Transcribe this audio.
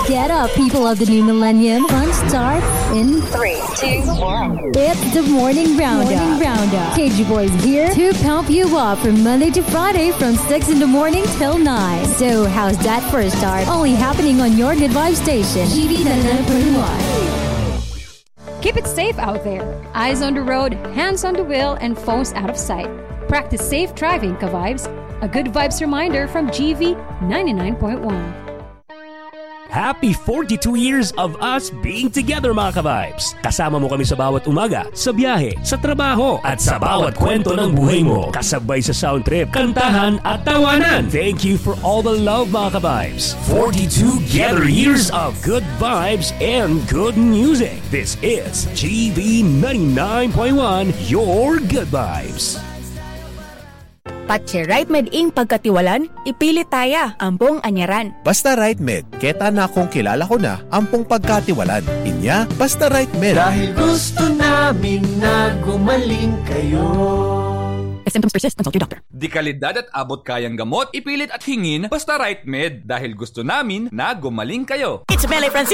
Get up, people of the new millennium. Fun starts in 3, 2, 1. It's the Morning Roundup. KG Boys here to pump you up from Monday to Friday from 6 in the morning till 9. So how's that first start? Only happening on your good vibe station. TV 99.1. Keep it safe out there. Eyes on the road, hands on the wheel, and phones out of sight. Practice safe driving, ka-vibes. A good vibes reminder from GV 99.1. Happy 42 years of us being together, mga ka-vibes. Kasama mo kami sa bawat umaga, sa biyahe, sa trabaho, at sa bawat kwento ng buhay mo. Kasabay sa sound trip, kantahan, at tawanan. Thank you for all the love, mga ka-vibes. 42 together years of good vibes and good music. This is GV 99.1, your good vibes. Patche Right Med Ing pagkatiwalan, ipilit taya, ampong anyaran. Basta Right Med, keta na kung kilala ko na, ampong pagkatiwalan. Inya, basta Right Med. Dahil gusto namin na gumaling kayo. If symptoms persist, consult your doctor. Di kalidad at abot kayang gamot, ipilit at hingin, basta Right Med. Dahil gusto namin na gumaling kayo. It's Mele Francis.